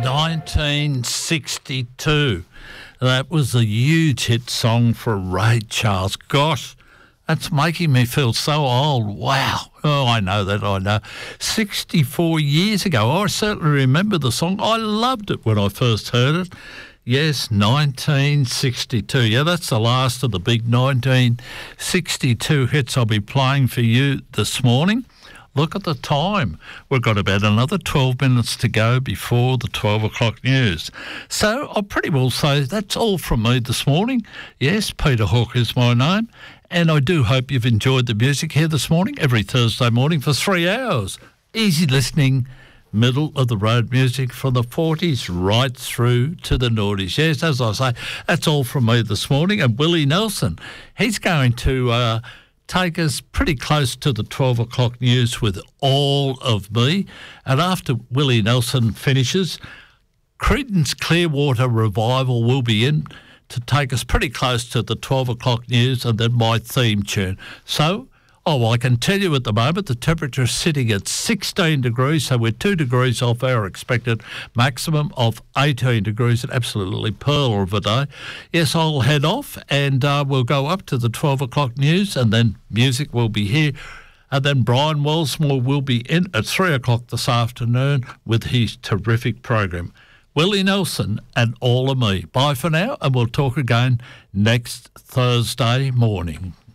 1962. That was a huge hit song for Ray Charles. Gosh, that's making me feel so old. Wow. Oh, I know that, I know. 64 years ago. I certainly remember the song. I loved it when I first heard it. Yes, 1962. Yeah, that's the last of the big 1962 hits I'll be playing for you this morning. Look at the time. We've got about another 12 minutes to go before the 12 o'clock news. So I'll pretty well say that's all from me this morning. Yes, Peter Hawke is my name. And I do hope you've enjoyed the music here this morning, every Thursday morning for 3 hours. Easy listening, middle of the road music from the 40s right through to the noughties. Yes, as I say, that's all from me this morning. And Willie Nelson, he's going to take us pretty close to the 12 o'clock news with All of Me. And after Willie Nelson finishes, Creedence Clearwater Revival will be in to take us pretty close to the 12 o'clock news and then my theme tune. So, I can tell you at the moment the temperature is sitting at 16 degrees, so we're 2 degrees off our expected maximum of 18 degrees, an absolutely pearl of a day. Yes, I'll head off and we'll go up to the 12 o'clock news and then music will be here. And then Brian Wellsmore will be in at 3 o'clock this afternoon with his terrific program. Willie Nelson and All of Me. Bye for now, and we'll talk again next Thursday morning.